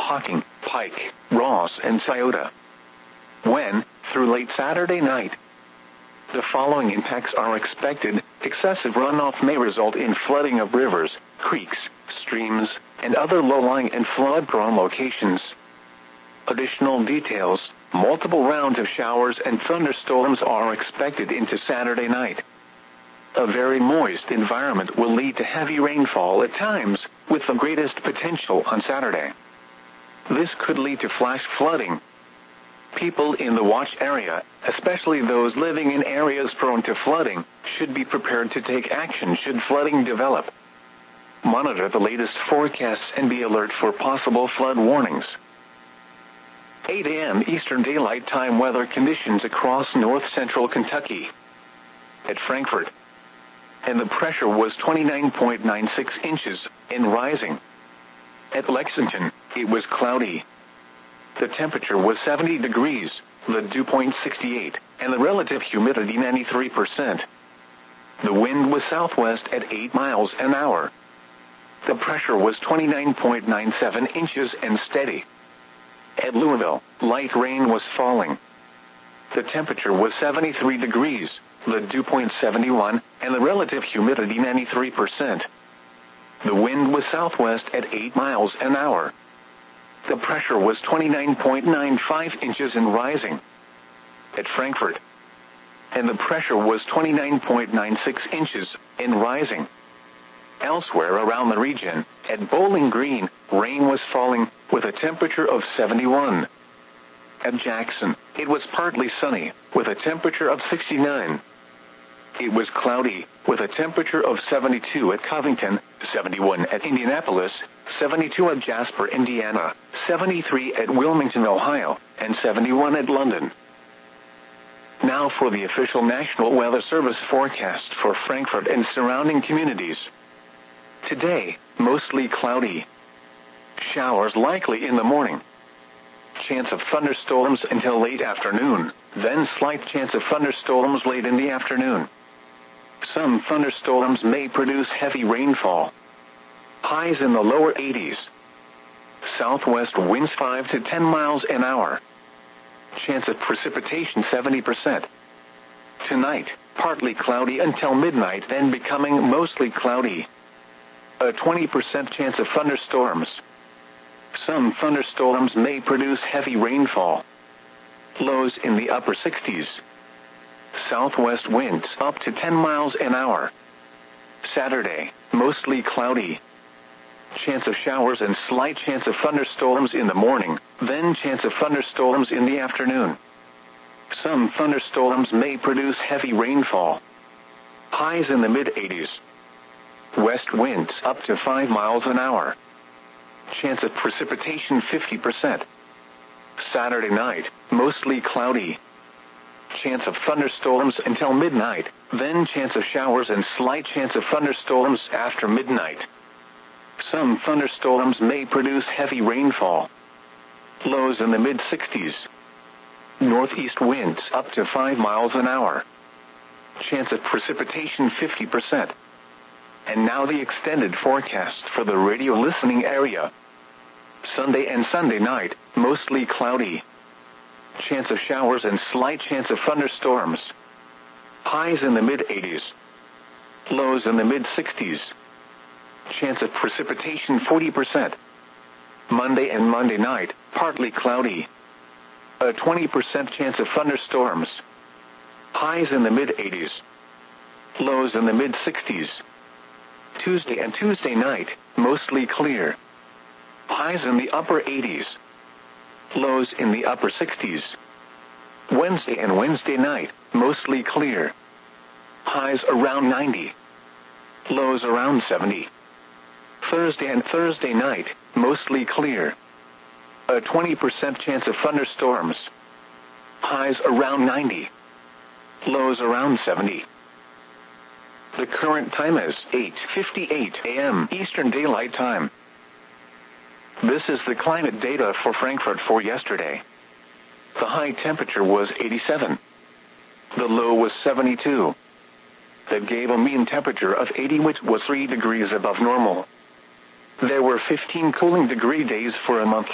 Hocking, Pike, Ross, and Scioto. When, through late Saturday night, the following impacts are expected. Excessive runoff may result in flooding of rivers, creeks, streams, and other low-lying and flood-prone locations. Additional details: multiple rounds of showers and thunderstorms are expected into Saturday night. A very moist environment will lead to heavy rainfall at times, with the greatest potential on Saturday. This could lead to flash flooding. People in the watch area, especially those living in areas prone to flooding, should be prepared to take action should flooding develop. Monitor the latest forecasts and be alert for possible flood warnings. 8 a.m. Eastern Daylight Time weather conditions across north-central Kentucky. At Frankfort, and the pressure was 29.96 inches and rising. At Lexington, it was cloudy. The temperature was 70 degrees, the dew point 68, and the relative humidity 93%. The wind was southwest at 8 miles an hour. The pressure was 29.97 inches and steady. At Louisville, light rain was falling. The temperature was 73 degrees, the dew point 71, and the relative humidity 93%. The wind was southwest at 8 miles an hour. The pressure was 29.95 inches and rising. At Frankfort, and the pressure was 29.96 inches and rising. Elsewhere around the region, at Bowling Green, rain was falling with a temperature of 71. At Jackson, it was partly sunny with a temperature of 69. It was cloudy with a temperature of 72 at Covington, 71 at Indianapolis, 72 at Jasper, Indiana, 73 at Wilmington, Ohio, and 71 at London. Now for the official National Weather Service forecast for Frankfort and surrounding communities. Today, mostly cloudy. Showers likely in the morning. Chance of thunderstorms until late afternoon, then slight chance of thunderstorms late in the afternoon. Some thunderstorms may produce heavy rainfall. Highs in the lower 80s. Southwest winds 5 to 10 miles an hour. Chance of precipitation 70%. Tonight, partly cloudy until midnight, then becoming mostly cloudy. A 20% chance of thunderstorms. Some thunderstorms may produce heavy rainfall. Lows in the upper 60s. Southwest winds up to 10 miles an hour. Saturday, mostly cloudy. Chance of showers and slight chance of thunderstorms in the morning, then chance of thunderstorms in the afternoon. Some thunderstorms may produce heavy rainfall. Highs in the mid-80s. West winds up to 5 miles an hour. Chance of precipitation 50%. Saturday night, mostly cloudy. Chance of thunderstorms until midnight, then chance of showers and slight chance of thunderstorms after midnight. Some thunderstorms may produce heavy rainfall. Lows in the mid-60s. Northeast winds up to 5 miles an hour. Chance of precipitation 50%. And now the extended forecast for the radio listening area. Sunday and Sunday night, mostly cloudy. Chance of showers and slight chance of thunderstorms. Highs in the mid-80s. Lows in the mid-60s. Chance of precipitation 40%. Monday and Monday night, partly cloudy. A 20% chance of thunderstorms. Highs in the mid-80s. Lows in the mid-60s. Tuesday and Tuesday night, mostly clear. Highs in the upper 80s. Lows in the upper 60s. Wednesday and Wednesday night, mostly clear. Highs around 90. Lows around 70. Thursday and Thursday night, mostly clear. A 20% chance of thunderstorms. Highs around 90. Lows around 70. The current time is 8:58 a.m. Eastern Daylight Time. This is the climate data for Frankfort for yesterday. The high temperature was 87. The low was 72. That gave a mean temperature of 80, which was 3 degrees above normal. There were 15 cooling degree days for a month.